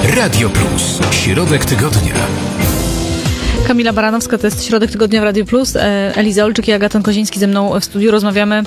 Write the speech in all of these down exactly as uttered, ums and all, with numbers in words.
Radio Plus. Środek tygodnia. Kamila Baranowska, to jest Środek Tygodnia w Radio Plus. Eliza Olczyk i Agaton Koziński ze mną w studiu. Rozmawiamy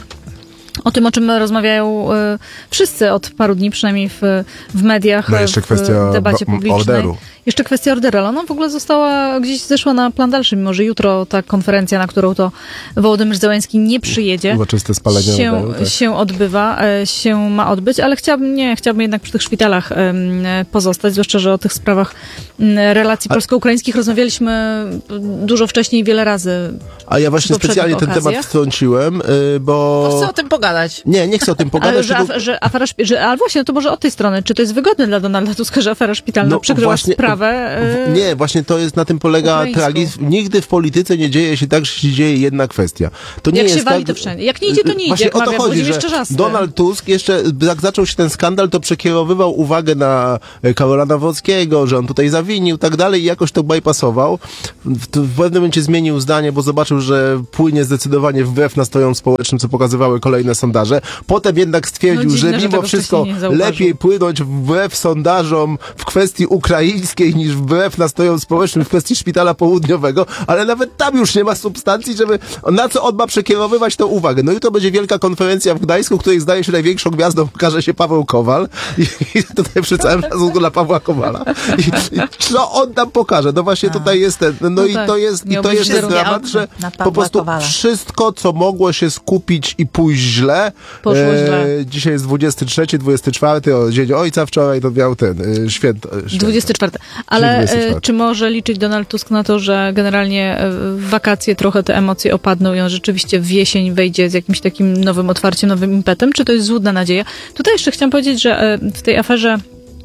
o tym, o czym rozmawiają y, wszyscy od paru dni, przynajmniej w, w mediach, no jeszcze w kwestia debacie publicznej. Orderu. Jeszcze kwestia orderu, ale ona w ogóle została gdzieś zeszła na plan dalszy, mimo że jutro ta konferencja, na którą to Wołodymyr Zełenski nie przyjedzie, uroczyste spalenie się, orderu, tak. się odbywa, się ma odbyć, ale chciałabym, nie, chciałabym jednak przy tych szpitalach um, pozostać, zwłaszcza, że o tych sprawach um, relacji a... polsko-ukraińskich rozmawialiśmy dużo wcześniej, wiele razy. A ja właśnie specjalnie ten okazjach. temat wtrąciłem, yy, bo... Bo chcę o tym pogadać. Nie, nie chcę o tym pogadać. Ale, że, tylko... af, że afera szpi- że, ale właśnie, no to może od tej strony. Czy to jest wygodne dla Donalda Tuska, że afera szpitalna no, przykryła właśnie, sprawę? W, nie, właśnie to jest, na tym polega tragizm. Nigdy w polityce nie dzieje się tak, że się dzieje jedna kwestia. To nie jak jest się wali, tak, to wszędzie. Jak nie idzie, to nie idzie. Właśnie o to chodzi, że Donald Tusk jeszcze, jak zaczął się ten skandal, to przekierowywał uwagę na Karola Nawrockiego, że on tutaj zawinił, tak dalej i jakoś to bypassował. W, w pewnym momencie zmienił zdanie, bo zobaczył, że płynie zdecydowanie wbrew nastrojom społecznym, co pokazywały kolejne sondaże. Potem jednak stwierdził, no dziwne, że mimo że wszystko lepiej płynąć wbrew sondażom w kwestii ukraińskiej niż wbrew nastrojom społecznym w kwestii szpitala południowego, ale nawet tam już nie ma substancji, żeby na co on ma przekierowywać tą uwagę. No i to będzie wielka konferencja w Gdańsku, której zdaje się największą gwiazdą okaże się Paweł Kowal i, i tutaj przy całym szacunku dla Pawła Kowala. I, i co on tam pokaże? No właśnie tutaj jest ten, no, no i tak. to jest, i to jest ten dramat, że po prostu Kowala. Wszystko, co mogło się skupić i pójść źle, poszło e, źle. Dzisiaj jest dwudziesty trzeci, dwudziesty czwarty, o Dzień Ojca wczoraj to miał ten, e, święto. dwudziesty czwarty. Ale dwudziesty czwarty. Czy może liczyć Donald Tusk na to, że generalnie w wakacje trochę te emocje opadną i on rzeczywiście w jesień wejdzie z jakimś takim nowym otwarciem, nowym impetem? Czy to jest złudna nadzieja? Tutaj jeszcze chciałam powiedzieć, że w tej aferze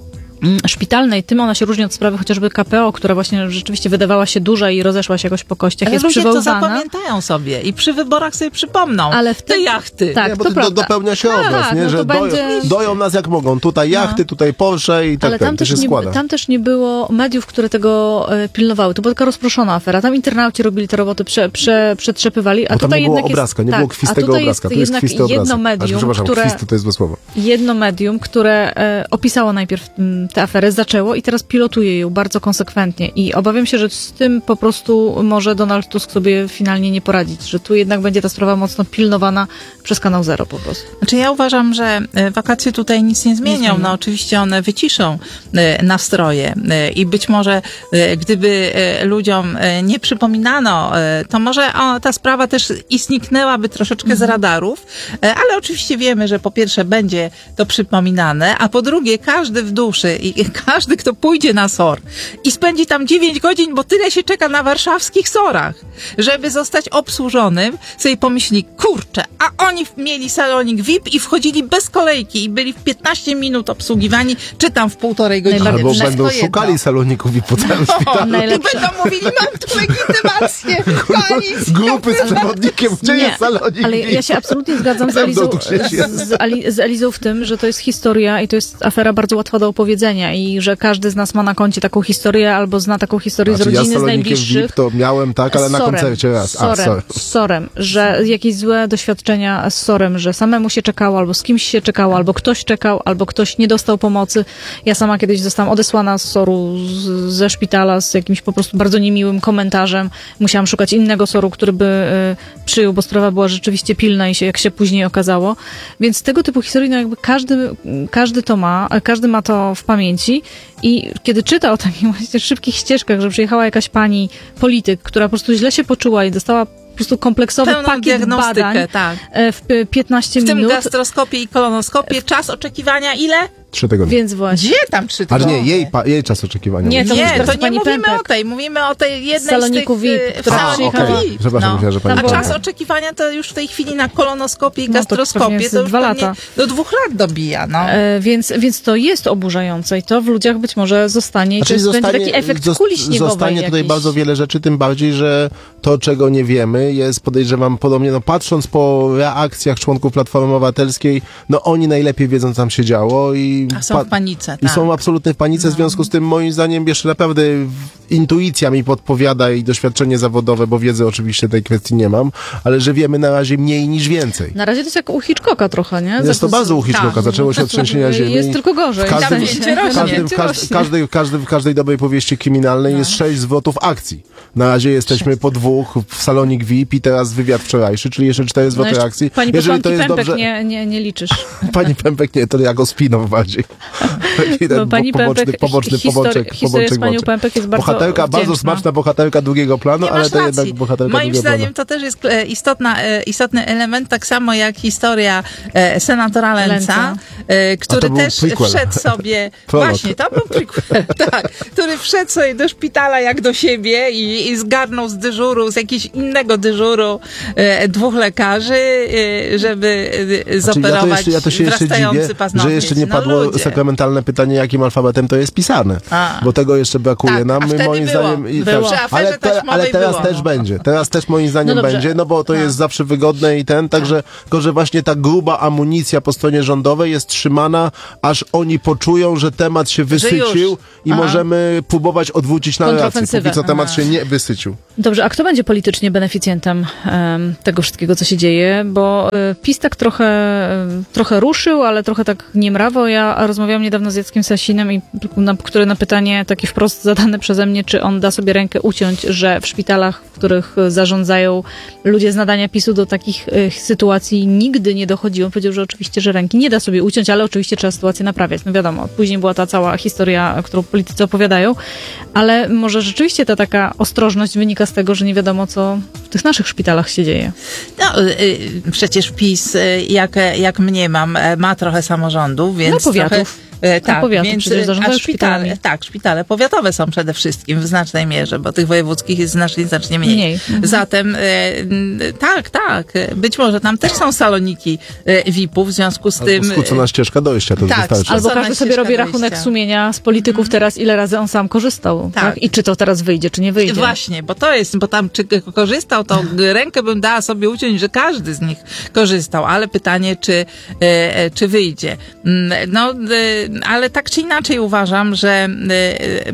szpitalnej, tym ona się różni od sprawy chociażby K P O, która właśnie rzeczywiście wydawała się duża i rozeszła się jakoś po kościach. Ale jest ludzie przywoływana. to zapamiętają sobie i przy wyborach sobie przypomną. Ale w te, te jachty. Tak, nie, bo to to prawda. dopełnia się obraz, tak, nie? No że doją, będzie... doją nas jak mogą. Tutaj jachty, no. Tutaj Porsche i tak Ale tam, ten, też to się nie, składa. tam też nie było mediów, które tego e, pilnowały. To była taka rozproszona afera. Tam internauci robili te roboty, prze, prze, przetrzepywali. A bo tam tutaj nie było jednak obrazka, jest, nie tak, było kwistego obrazka. To jest kwisty jedno obrazek. medium, Aż, przepraszam, które, kwisty to jest złe słowo. jedno medium, które e, opisało najpierw m, tę aferę, zaczęło i teraz pilotuje ją bardzo konsekwentnie. I obawiam się, że z tym po prostu może Donald Tusk sobie finalnie nie poradzić, że tu jednak będzie ta sprawa mocno pilnowana przez Kanał Zero po prostu. Znaczy ja uważam, że wakacje tutaj nic nie zmienią. Nie no oczywiście one wyciszą nastroje i być może gdyby ludziom nie przypominano, to może o, ta sprawa też i zniknęłaby troszeczkę mhm. z radarów, ale oczywiście wiemy, że po pierwsze będzie to przypominane, a po drugie każdy w duszy i każdy, kto pójdzie na SOR i spędzi tam dziewięć godzin, bo tyle się czeka na warszawskich SOR-ach, żeby zostać obsłużonym, sobie pomyśli, kurczę, a oni mieli salonik V I P i wchodzili bez kolejki i byli w piętnaście minut obsługiwani, czy tam w półtorej godziny. Albo Wszystko będą jedno. szukali saloników V I P po całym szpitalu. I będą mówili, mam tu legitymację. Grupy z przewodnikiem, gdzie nie, jest salonik ale ja się absolutnie zgadzam z Elizą, z, z, Ali, z Elizą w tym, że to jest historia i to jest afera bardzo łatwa do opowiedzenia i że każdy z nas ma na koncie taką historię albo zna taką historię znaczy, z rodziny, ja z najbliższych. V I P to miałem, tak, ale na sorem, koncercie raz. A, sorem, sorry. sorem, że jakieś złe doświadczenia z sorem, że samemu się czekało, albo z kimś się czekało, albo ktoś czekał, albo ktoś nie dostał pomocy. Ja sama kiedyś zostałam odesłana z soru z, ze szpitala z jakimś po prostu bardzo niemiłym komentarzem. Musiałam szukać innego soru, który by y, przyjął, bo sprawa była rzeczywiście pilna i się, jak się później okazało. Więc tego typu historii, no jakby każdy, każdy to ma, każdy ma to w pamięci i kiedy czyta o takich właśnie szybkich ścieżkach, że przyjechała jakaś pani polityk, która po prostu źle się poczuła i dostała po prostu kompleksowy pełną pakiet badań tak. w piętnaście w minut. W tym gastroskopie i kolonoskopie. Czas oczekiwania ile? Trzy tygodnie. Więc właśnie. Gdzie tam trzy tygodnie? Ale nie, jej, pa, jej czas oczekiwania. Nie, to, nie, to nie mówimy Pępek. o tej, mówimy o tej jednej saloniku z tych... V I P, która przyjechała. Okay. Przepraszam, no. myślałem, że pani A czas Pępek. oczekiwania to już w tej chwili na kolonoskopie i No, to gastroskopie pewnie to już dwa lata. do dwóch lat dobija. No. E, więc, więc to jest oburzające i to w ludziach być może zostanie i Znaczy, to jest, zostanie, będzie taki efekt zost- kuli śniegowej. Zostanie tutaj jakiś. bardzo wiele rzeczy, tym bardziej, że to, czego nie wiemy, jest, podejrzewam, podobnie, no patrząc po reakcjach członków Platformy Obywatelskiej, no oni najlepiej wiedzą, co tam się działo i... A są w panice, I tak. są absolutnie w panice, no. w związku z tym, moim zdaniem, jeszcze naprawdę intuicja mi podpowiada i doświadczenie zawodowe, bo wiedzy oczywiście tej kwestii nie mam, ale że wiemy na razie mniej niż więcej. Na razie to jest jak u Hitchcocka trochę, nie? Jest to bardzo u Hitchcocka. tak, Zaczęło się od trzęsienia ziemi. Jest tylko gorzej. W każdym, W sensie. w każdym, w każdym, w każdej, w każdej, w każdej dobrej powieści kryminalnej No. jest sześć zwrotów akcji. Na razie jesteśmy po dwóch w salonik V I P i teraz wywiad wczorajszy, czyli jeszcze cztery No zwroty jeszcze akcji. Pani Jeżeli to posłanki jest Pępek dobrze... nie, nie, nie liczysz. Pani Pępek nie, to jak Ospinow bardziej. Taki ten Bo pani poboczny, Pępek, poboczny, histori- poboczek, historia z poboczek panią boczek. Pępek jest bardzo Bohaterka, bardzo wdzięczna. smaczna bohaterka drugiego planu, Nie ale masz to racji. jednak bohaterka Moim drugiego zdaniem planu. to też jest e, istotna, e, istotny element, tak samo jak historia e, senatora Lenca, Lenca. e, który to był też prequel. wszedł sobie, Prolog. właśnie, to był prequel, tak, który wszedł sobie do szpitala jak do siebie i, i zgarnął z dyżuru, z jakiegoś innego dyżuru e, dwóch lekarzy, e, żeby e, Znaczy, ja to, zoperować jeszcze, ja to się jeszcze wzrastający dziwię, paznokieć. że jeszcze nie No padło ludzie. sakramentalne pytanie, jakim alfabetem to jest pisane. A. Bo tego jeszcze brakuje Tak, nam. a My, wtedy moim było. zdaniem, i Było. też- Przy aferze ale, te, taśmowej ale teraz było. też będzie. Teraz też moim zdaniem No dobrze. będzie, no bo to jest zawsze wygodne i ten, także tylko, że właśnie ta gruba amunicja po stronie rządowej jest trzymana, aż oni poczują, że temat się wysycił już. i Aha. możemy próbować odwrócić narrację, Kontrofensywę. póki co temat Aha. się nie wysycił. Dobrze, a kto będzie politycznie beneficjentem em, tego wszystkiego, co się dzieje? Bo e, PiS tak trochę, em, trochę ruszył, ale trochę tak niemrawo. Ja rozmawiałam niedawno z Jackiem Sasinem, i, na, który na pytanie takie wprost zadane przeze mnie, czy on da sobie rękę uciąć, że w szpitalach, w których zarządzają ludzie z nadania PiSu, do takich e, sytuacji nigdy nie dochodziło. Powiedział, że oczywiście, że ręki nie da sobie uciąć, ale oczywiście trzeba sytuację naprawiać. No wiadomo, później była ta cała historia, którą politycy opowiadają, ale może rzeczywiście ta taka ostrożność wynika z tego, że nie wiadomo, co w tych naszych szpitalach się dzieje. No, y, y, przecież PiS, y, jak, jak mniemam, e, ma trochę samorządów, więc No, powiatów. trochę... e, Tak, powiaty więc, przecież y, zarządzają a szpitale, szpitalami. tak, szpitale powiatowe są przede wszystkim w znacznej mierze, bo tych wojewódzkich jest znacznie, znacznie mniej. Mniej. Mhm. Zatem e, n- tak, tak, być może tam też są saloniki e, V I P-ów, w związku z tym... Skrócona ścieżka dojścia, to już tak, wystarczy. Albo Co każdy na sobie ścieżkę robi rachunek dojścia. sumienia z polityków teraz, ile razy on sam korzystał. Tak. Tak. I czy to teraz wyjdzie, czy nie wyjdzie. Właśnie, bo to jest, bo tam czy korzystał, to rękę bym dała sobie uciąć, że każdy z nich korzystał, ale pytanie, czy, e, e, czy wyjdzie. Mm, No, e, ale tak czy inaczej uważam, że e, e,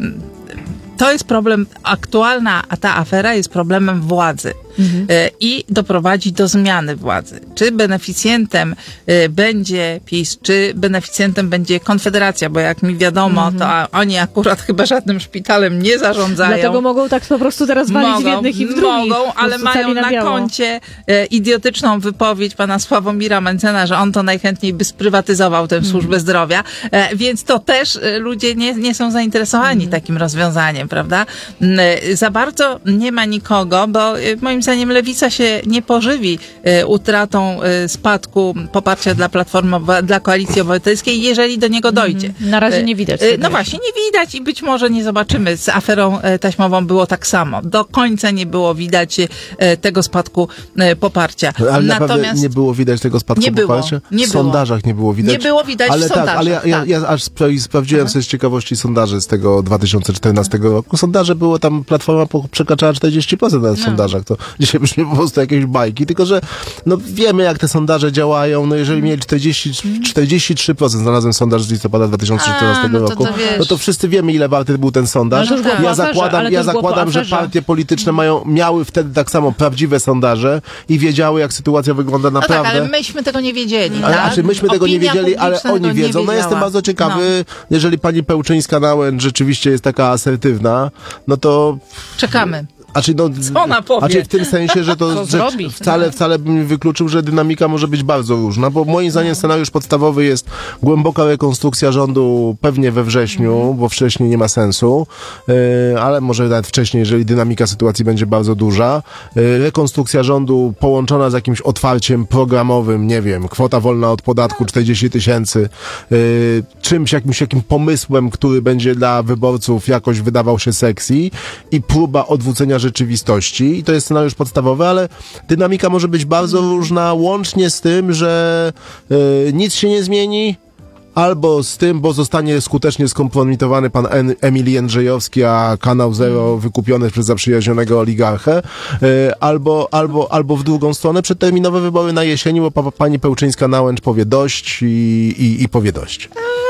to jest problem, aktualna a ta afera jest problemem władzy. Mhm. I doprowadzi do zmiany władzy. Czy beneficjentem y, będzie PiS, czy beneficjentem będzie Konfederacja, bo jak mi wiadomo, mhm. to a, oni akurat chyba żadnym szpitalem nie zarządzają. Dlatego mogą tak po prostu teraz walić mogą, w jednych i w drugich. Mogą, Po ale prostu mają cali na, biało. koncie e, idiotyczną wypowiedź pana Sławomira Mencena, że on to najchętniej by sprywatyzował tę służbę zdrowia, e, więc to też e, ludzie nie, nie są zainteresowani takim rozwiązaniem, prawda? M, e, za bardzo nie ma nikogo, bo e, moim zdaniem Lewica się nie pożywi e, utratą e, spadku poparcia dla Platformy, Obo- dla Koalicji Obywatelskiej, jeżeli do niego dojdzie. Na razie E, nie widać e, tego No jeszcze. właśnie, nie widać i być może nie zobaczymy. Z aferą e, taśmową było tak samo. Do końca nie było widać e, tego spadku e, poparcia. Ale naprawdę Natomiast nie było widać tego spadku Nie było, poparcia? nie w było. sondażach nie było widać. Nie było widać w ale tak, sondażach, ale ja, ja, tak. ja aż spra- sprawdziłem sobie z ciekawości sondaże z tego dwa tysiące czternastego roku. Sondaże było tam, Platforma po- przekraczała czterdzieści procent nawet w No. sondażach. To dzisiaj brzmi po prostu jakieś bajki, tylko że no wiemy jak te sondaże działają. No jeżeli mieli czterdzieści, czterdzieści trzy procent, znalazłem sondaż z listopada dwa tysiące czternastego A, no to- roku, to wiesz. no to wszyscy wiemy ile warty był ten sondaż. Ale to już było po ja aferze, zakładam, ale to ja już było po zakładam że aferze. partie polityczne mają, miały wtedy tak samo prawdziwe sondaże i wiedziały jak sytuacja wygląda no naprawdę. tak, ale myśmy tego nie wiedzieli. Ale, tak? znaczy myśmy tego nie Opinia wiedzieli, ale publiczna oni tego nie wiedzą. No wiedziała. jestem bardzo ciekawy, jeżeli pani Pełczyńska-Nałęcz rzeczywiście jest taka asertywna, no to... Czekamy. A czy no, Co ona powie? a czy w tym sensie, że to Co że zrobi? wcale, wcale bym nie wykluczył, że dynamika może być bardzo różna, bo moim zdaniem scenariusz podstawowy jest głęboka rekonstrukcja rządu pewnie we wrześniu, bo wcześniej nie ma sensu, yy, ale może nawet wcześniej, jeżeli dynamika sytuacji będzie bardzo duża. Yy, rekonstrukcja rządu połączona z jakimś otwarciem programowym, nie wiem, kwota wolna od podatku czterdzieści tysięcy, yy, czymś, jakimś jakim pomysłem, który będzie dla wyborców jakoś wydawał się sexy i próba odwrócenia rzeczywistości. I to jest scenariusz podstawowy, ale dynamika może być bardzo różna, łącznie z tym, że yy, nic się nie zmieni, albo z tym, bo zostanie skutecznie skompromitowany pan en- Emil Jędrzejowski, a kanał Zero wykupiony przez zaprzyjaźnionego oligarchę, yy, albo, albo, albo w drugą stronę przedterminowe wybory na jesieni, bo pa- pani Pełczyńska-Nałęcz powie dość i, i, i powie dość.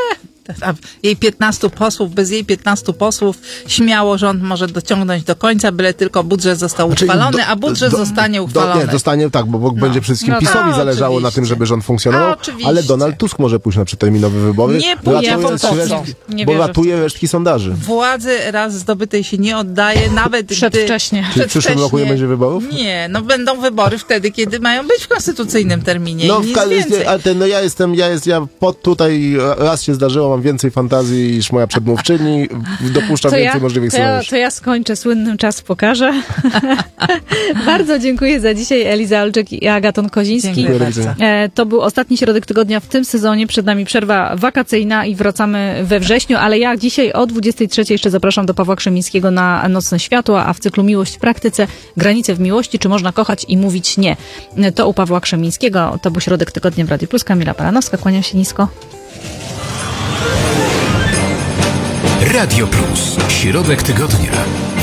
A jej piętnastu posłów, bez jej piętnastu posłów śmiało rząd może dociągnąć do końca, byle tylko budżet został Znaczy, uchwalony, do- a budżet do- zostanie Do, uchwalony. nie, zostanie tak, bo, bo będzie przede wszystkim No PiSowi tak. zależało na tym, Oczywiście. żeby rząd funkcjonował, A, oczywiście. ale Donald Tusk może pójść na przedterminowe wybory. Nie bo pójdzie, ratuje po co? resztki- Nie Bo wierzę w ratuje resztki sondaży. Władzy raz zdobytej się nie oddaje, nawet Przedwcześnie. gdy... Czyli w przyszłym roku nie będzie wyborów? Nie, no będą wybory wtedy, kiedy mają być w konstytucyjnym terminie No, i w nic ka- więcej. ale ten, no ja jestem, ja jest, ja pod tutaj raz się zdarzyło, mam więcej fantazji niż moja przedmówczyni, dopuszczam To więcej ja, możliwych to, ja, scenariuszy. to ja skończę, słynnym czas pokażę. Bardzo dziękuję za dzisiaj, Eliza Olczyk i Agaton Koziński. Dziękuję do bardzo. widzenia. E, To był ostatni środek tygodnia w tym sezonie. Przed nami przerwa wakacyjna i wracamy we wrześniu, ale ja dzisiaj o dwudziestej trzeciej jeszcze zapraszam do Pawła Krzemińskiego na Nocne Światła, a w cyklu Miłość w praktyce, granice w miłości, czy można kochać i mówić nie. To u Pawła Krzemińskiego. To był środek tygodnia w Radiu Plus. Kamila Baranowska, kłaniam się nisko. Radio Plus. Środek tygodnia.